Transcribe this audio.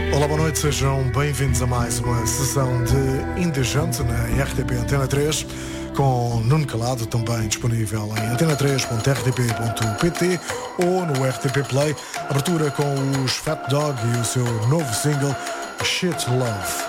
Olá, boa noite, sejam bem-vindos a mais uma sessão de Indecente na RTP Antena 3, com Nuno Calado, também disponível em antena3.rtp.pt ou no RTP Play. Abertura com os Fat Dog e o seu novo single Shit Love.